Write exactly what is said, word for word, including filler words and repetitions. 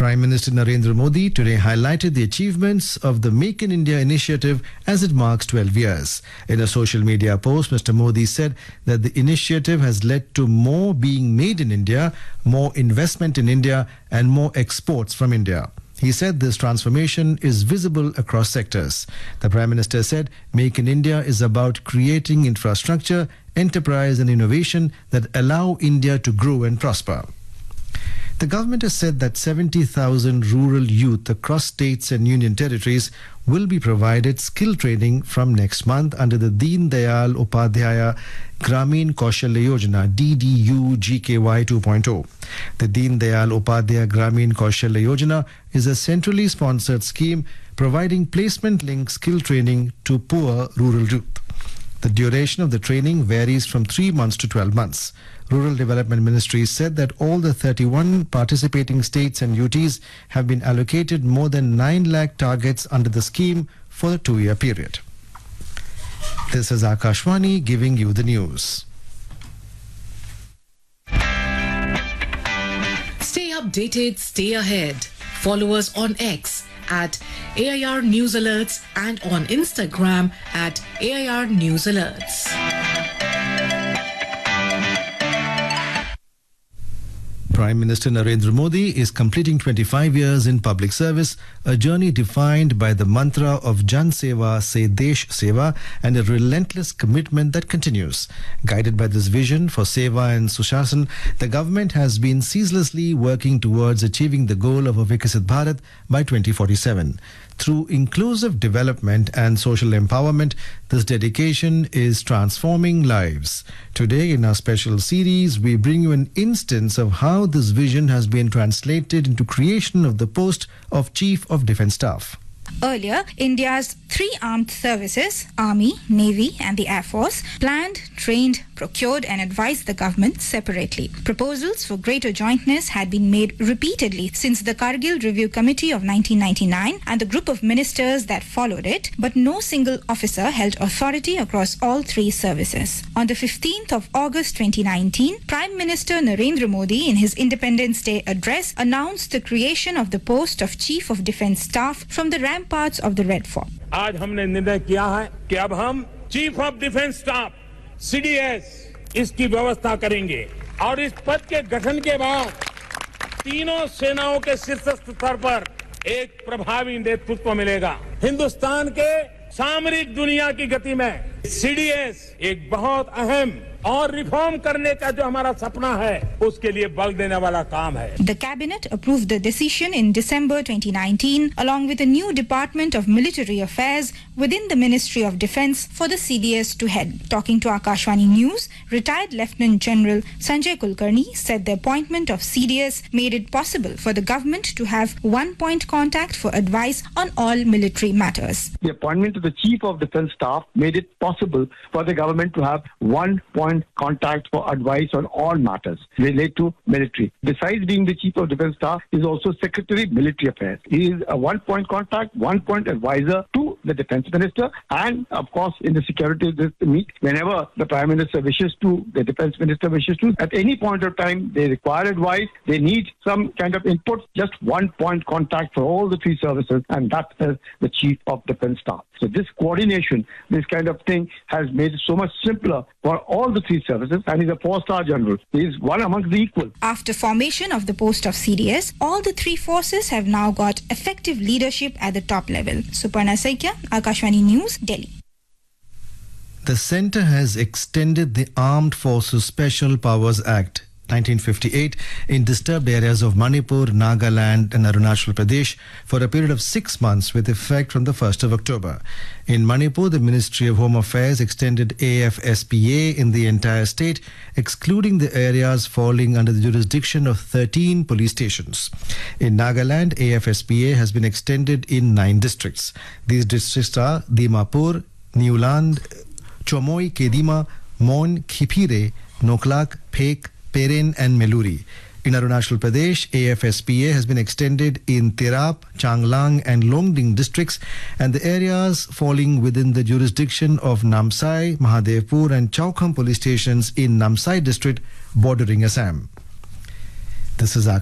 Prime Minister Narendra Modi today highlighted the achievements of the Make in India initiative as it marks twelve years. In a social media post, Mister Modi said that the initiative has led to more being made in India, more investment in India, and more exports from India. He said this transformation is visible across sectors. The Prime Minister said Make in India is about creating infrastructure, enterprise and innovation that allow India to grow and prosper. The government has said that seventy thousand rural youth across states and union territories will be provided skill training from next month under the Deen Dayal Upadhyaya Gramin Kaushalya Yojana D D U G K Y two point oh. The Deen Dayal Upadhyaya Gramin Kaushalya Yojana is a centrally sponsored scheme providing placement-linked skill training to poor rural youth. The duration of the training varies from three months to twelve months. Rural Development Ministry said that all the thirty-one participating states and U Ts have been allocated more than nine lakh targets under the scheme for the two-year period. This is Akashwani giving you the news. Stay updated, stay ahead. Follow us on X at A I R News Alerts and on Instagram at A I R News Alerts. Prime Minister Narendra Modi is completing twenty-five years in public service, a journey defined by the mantra of Jan Seva Se Desh Seva and a relentless commitment that continues. Guided by this vision for Seva and Sushasana, the government has been ceaselessly working towards achieving the goal of a Viksit Bharat by twenty forty-seven. Through inclusive development and social empowerment, this dedication is transforming lives. Today, in our special series, we bring you an instance of how this vision has been translated into creation of the post of Chief of Defence Staff. Earlier, India's three armed services, Army, Navy and the Air Force, planned, trained, procured and advised the government separately. Proposals for greater jointness had been made repeatedly since the Kargil Review Committee of nineteen ninety-nine and the group of ministers that followed it, but no single officer held authority across all three services. On the fifteenth of August twenty nineteen, Prime Minister Narendra Modi, in his Independence Day address, announced the creation of the post of Chief of Defence Staff from the ramparts of the Red Fort. आज हमने निर्णय किया है कि अब हम chief of defence staff C D S इसकी व्यवस्था करेंगे और इस पद के गठन के बाद तीनों सेनाओं के शीर्ष स्तर पर एक प्रभावी नेतृत्व मिलेगा। हिंदुस्तान के सामरिक दुनिया की गति में सी डी एस एक बहुत अहम और रिफॉर्म करने का जो हमारा सपना है उसके लिए बल देने वाला काम है। The cabinet approved the decision in December twenty nineteen along with a new Department of Military Affairs within the Ministry of Defence for the C D S to head. Talking to Akashwani News, retired Lieutenant General Sanjay Kulkarni said the appointment of C D S made it possible for the government to have one-point contact for advice on all military matters. The appointment of the Chief of Defence Staff made it possible for the government to have one-point contact for advice on all matters related to military. Besides being the Chief of Defence Staff, he is also Secretary Military Affairs. He is a one-point contact, one-point advisor to the Defence Minister, and of course in the security meet, whenever the Prime Minister wishes to, the Defence Minister wishes to, at any point of time they require advice, they need some kind of input, just one-point contact for all the three services, and that is the Chief of Defence Staff. So this coordination, this kind of thing has made it so much simpler for all the three services, and he's a four-star general. He is one amongst the equal. After formation of the post of C D S, all the three forces have now got effective leadership at the top level. Suparna Saikya, Akashwani News, Delhi. The centre has extended the Armed Forces Special Powers Act nineteen fifty-eight in disturbed areas of Manipur, Nagaland and Arunachal Pradesh for a period of six months with effect from the first of October. In Manipur, the Ministry of Home Affairs extended A F S P A in the entire state, excluding the areas falling under the jurisdiction of thirteen police stations. In Nagaland, A F S P A has been extended in nine districts. These districts are Dimapur, Newland, Chomoi, Kedima, Mon, Khipire, Noklak, Phek, Peren and Meluri. In Arunachal Pradesh, A F S P A has been extended in Tirap, Changlang and Longding districts and the areas falling within the jurisdiction of Namsai, Mahadevpur and Chaukham police stations in Namsai district bordering Assam. This is our